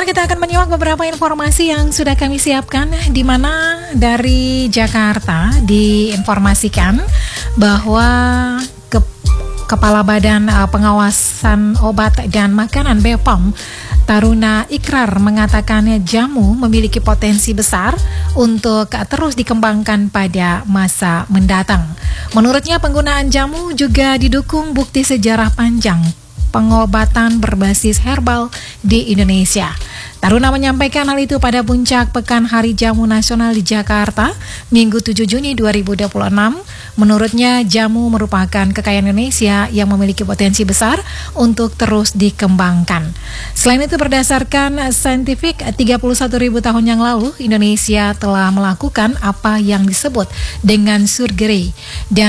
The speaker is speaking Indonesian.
Sekarang kita akan menyimak beberapa informasi yang sudah kami siapkan, di mana dari Jakarta diinformasikan bahwa Kepala Badan Pengawasan Obat dan Makanan BPOM Taruna Ikrar mengatakan jamu memiliki potensi besar untuk terus dikembangkan pada masa mendatang. Menurutnya penggunaan jamu juga didukung bukti sejarah panjang pengobatan berbasis herbal di Indonesia. Taruna menyampaikan hal itu pada puncak Pekan Hari Jamu Nasional di Jakarta, Minggu 7 Juni 2026. Menurutnya, jamu merupakan kekayaan Indonesia yang memiliki potensi besar untuk terus dikembangkan. Selain itu, berdasarkan saintifik, 31.000 tahun yang lalu, Indonesia telah melakukan apa yang disebut dengan surgery. Dan